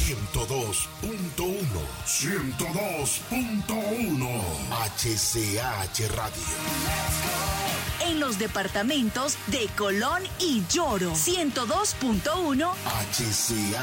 102.1. 102.1. HCH Radio. En los departamentos de Colón y Lloro. 102.1. HCH.